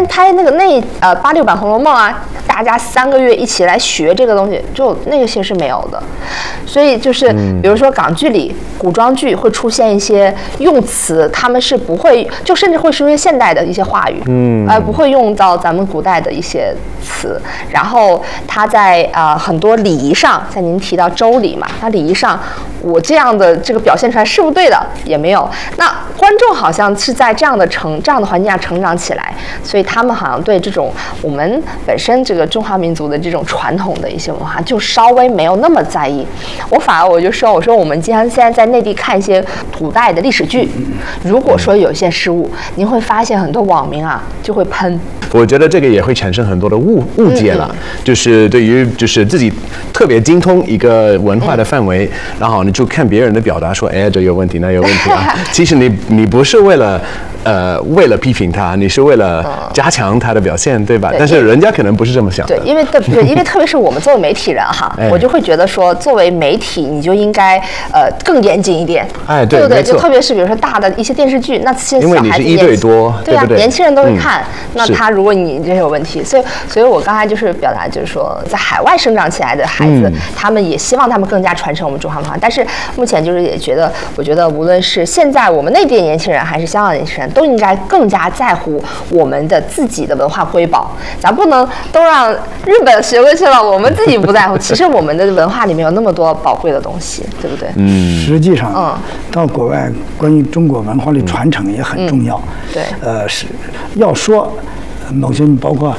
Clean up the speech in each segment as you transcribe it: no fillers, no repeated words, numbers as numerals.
拍86版《红楼梦》啊，大家3个月一起来学这个东西，就那个些是没有的。所以就是比如说港剧里古装剧会出现一些用词，他们是不会，就甚至会出现现代的一些话语，不会用到咱们古代的一些词。然后他在很多礼仪上，像您提到周礼嘛，那礼仪上我这样的这个表现出来是不是对的也没有。那观众好像是在这样的环境下成长起来，所以他们好像对这种我们本身这个中华民族的这种传统的一些文化就稍微没有那么在意。我就说我们现在在内地看一些古代的历史剧，如果说有一些失误，您会发现很多网民啊就会喷。 我觉得这个也会产生很多的误解了，就是对于就是自己特别精通一个文化的范围，然后你就看别人的表达说，哎，这有问题，那有问题啊。其实你不是为了批评他，你是为了加强他的表现，对吧？但是人家可能不是这么想的。 对，因为特别是我们作为媒体人哈，我就会觉得说，作为媒体你就应该更严谨一点，对不对？就特别是比如说大的一些电视剧，那些小孩子因为你是1对多， 对啊，年轻人都会看，那他如果你这有问题，所以我刚才就是表达就是说，在海外生长起来的孩子，他们也希望他们更加传承我们中华文化，但是目前就是也觉得，我觉得无论是现在我们内地年轻人还是香港年轻人，都应该更加在乎我们的自己的文化瑰宝，咱不能都让日本学过去了，我们自己不在乎。其实我们的文化里面有那么多宝贵的东西，对不对？ 实际上，到国外关于中国文化的传承也很重要。 对， 是要说某些包括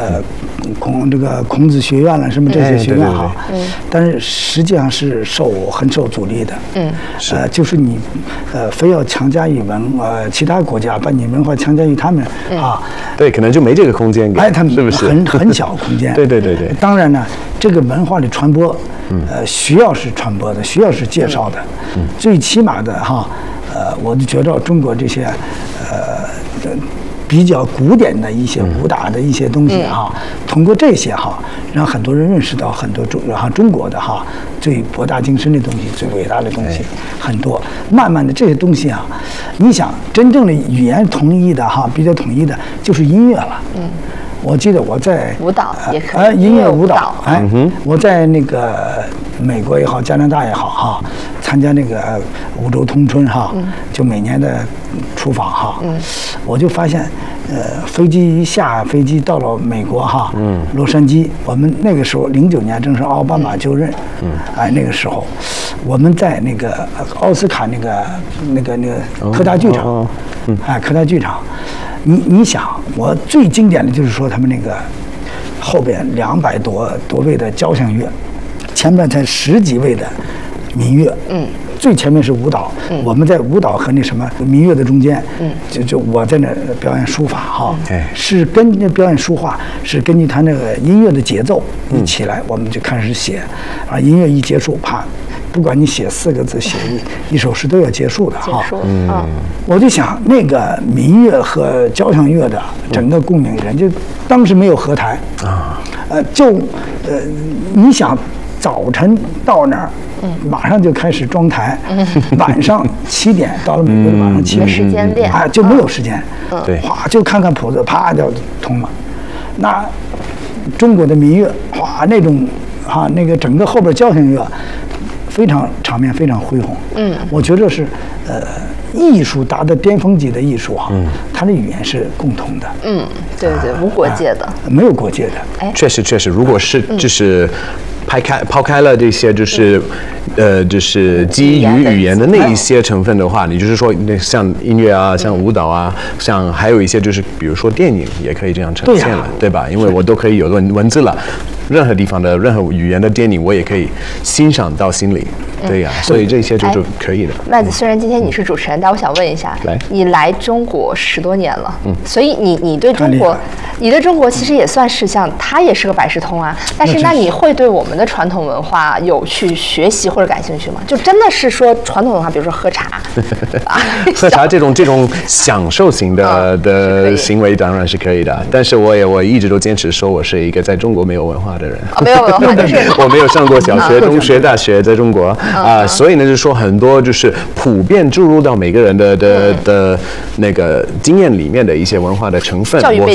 孔子学院了什么这些学院哈，但是实际上是很受阻力的。就是你非要强加于其他国家把你文化强加于他们啊， 对，可能就没这个空间给， 他们是不是很小空间？ 对。 当然呢，这个文化的传播，需要是传播的，需要是介绍的，最起码的哈，我就觉得中国这些比较古典的一些武打的一些东西哈，通过这些哈，让很多人认识到很多中国的哈最博大精深的东西、最伟大的东西很多。慢慢的这些东西啊，你想真正的语言统一的哈，比较统一的就是音乐了。我记得我在舞蹈也可以， 音乐舞蹈，我在那个美国也好，加拿大也好哈，参加那个五洲通春哈，就每年的出访哈，我就发现，飞机一下飞机到了美国哈，洛杉矶，我们那个时候09年正是奥巴马就任，那个时候，我们在那个奥斯卡那个科大剧场，科大剧场。你想，我最经典的就是说他们那个后边200多位的交响乐，前面才10几位的民乐，最前面是舞蹈，我们在舞蹈和那什么民乐的中间，就我在那表演书法哈，是跟着表演书画，是根据他那个音乐的节奏一起来，我们就开始写，音乐一结束，啪。不管你写4个字，写一首诗都要结束的哈。我就想那个民乐和交响乐的整个共鸣，人家当时没有合台啊，你想早晨到那儿，马上就开始装台，晚上7点到了美国的晚上7点， 时间练就没有时间， 对， 哗就看看谱子，啪就通了。那中国的民乐，哗那种那个整个后边交响乐。非常场面非常恢宏，我觉得是艺术达到巅峰级的艺术哈，它的语言是共同的， 对，无国界的， 没有国界的， 确实，如果是就是抛开了这些就是基于语言的那一些成分的话，你就是说像音乐啊，像舞蹈啊，像还有一些就是比如说电影也可以这样呈现了，对吧？因为我都可以有文字了。任何地方的任何语言的电影，我也可以欣赏到心里，对呀，所以这些就是可以的。 麦子，虽然今天你是主持人，但我想问一下，你来中国10多年了，所以你对中国其实也算是像它也是个百事通啊。但是那你会对我们的传统文化有去学习或者感兴趣吗？就真的是说传统文化，比如说喝茶， 喝茶这种享受型的行为当然是可以的，但是我一直都坚持说我是一个在中国没有文化的人， 没有文化，就是我没有上过小学、中学、大学，在中国所以呢，就是说很多就是普遍注入到每个人的那个经验里面的一些文化的成分，我是没有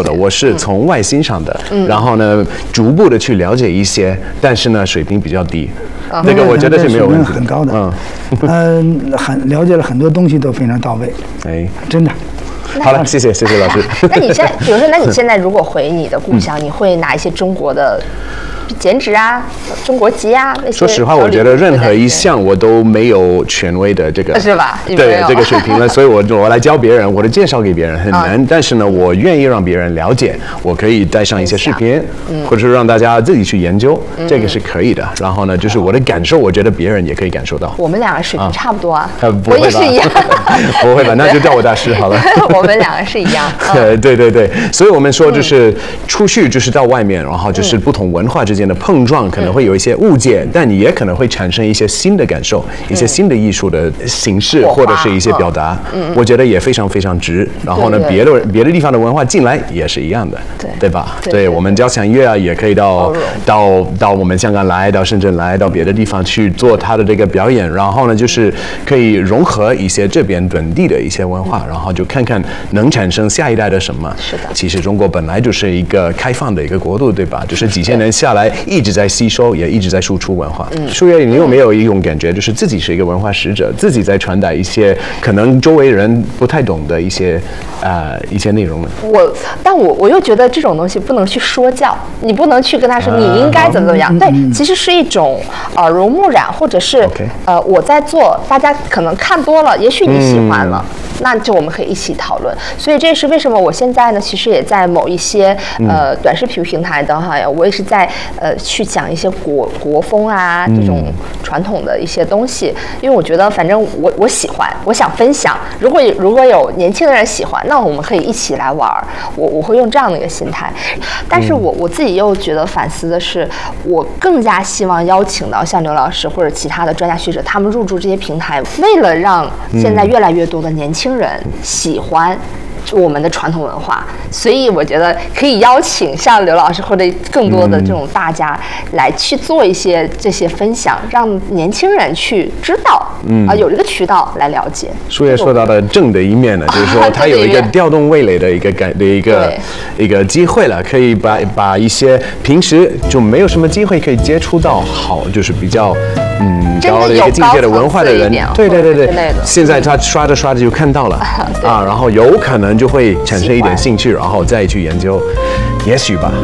的，我是从外欣赏的，然后呢，逐步的去了解一些，但是呢，水平比较低。这个我觉得是没有问题的， 很高的，很了解了很多东西都非常到位， 哎， 真的。 好了，谢谢老师。 那你现在，比如说，那你现在如果回你的故乡，你会拿一些中国的剪纸啊、中国籍啊那些？ 说实话，我觉得任何一项我都没有权威的这个， 是吧？ 对这个水平了，所以我来教别人，我的介绍给别人很难，但是呢，我愿意让别人了解，我可以带上一些视频，或者是让大家自己去研究，这个是可以的。然后呢，就是我的感受，我觉得别人也可以感受到。 我们两个水平差不多啊， 我也是一样。 不会吧？那就叫我大师好了。 我们两个是一样。 对，所以我们说就是出去就是到外面，然后就是不同文化之间的碰撞，可能会有一些误解，但你也可能会产生一些新的感受，一些新的艺术的形式或者是一些表达。我觉得也非常非常值。然后呢，别的地方的文化进来也是一样的，对吧？对，我们交响乐啊，也可以到我们香港来，到深圳来，到别的地方去做他的这个表演。然后呢，就是可以融合一些这边本地的一些文化，然后就看看能产生下一代的什么。 是的。 其实中国本来就是一个开放的一个国度，对吧？就是几千年下来一直在吸收，也一直在输出文化。舒月，你有没有一种感觉，就是自己是一个文化使者，自己在传达一些可能周围人不太懂的一些内容呢？ 但我又觉得这种东西不能去说教，你不能去跟他说你应该怎么样。对，其实是一种耳濡目染，或者是我在做，大家可能看多了，也许你喜欢了。那就我们可以一起讨论，所以这是为什么我现在呢，其实也在某一些短视频平台的哈，我也是在去讲一些国风啊这种传统的一些东西，因为我觉得反正我喜欢，我想分享。如果有年轻的人喜欢，那我们可以一起来玩，我会用这样的一个心态。但是我自己又觉得反思的是，我更加希望邀请到像刘老师或者其他的专家学者，他们入驻这些平台，为了让现在越来越多的年轻人喜欢我们的传统文化，所以我觉得可以邀请像刘老师或者更多的这种大家来去做一些这些分享，让年轻人去知道，有这个渠道来了解。 舒月说到的正的一面呢，就是说它有一个调动味蕾的一个机会了，可以把一些平时就没有什么机会可以接触到就是比较高的一个境界的文化的人，对，现在他刷着就看到了然后有可能就会产生一点兴趣，然后再去研究，也许吧。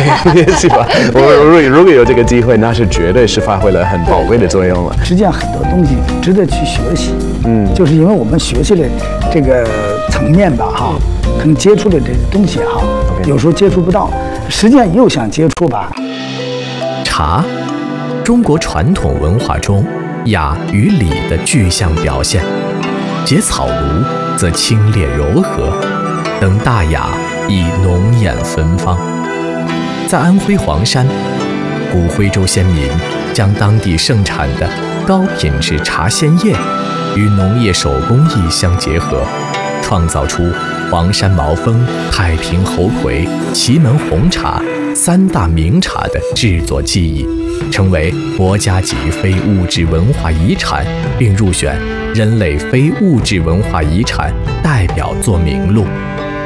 如果有这个机会，那是绝对是发挥了很宝贵的作用了。 实际上很多东西值得去学习，就是因为我们学习的这个层面吧，可能接触的这些东西有时候接触不到，实际上又想接触吧。 茶，中国传统文化中雅与礼的具象表现。结草庐则清冽柔和，登大雅亦浓艳芬芳。在安徽黄山，古徽州先民将当地盛产的高品质茶鲜叶与农业手工艺相结合，创造出黄山毛峰、太平猴魁、祁门红茶3大名茶的制作技艺，成为国家级非物质文化遗产，并入选人类非物质文化遗产代表作名录。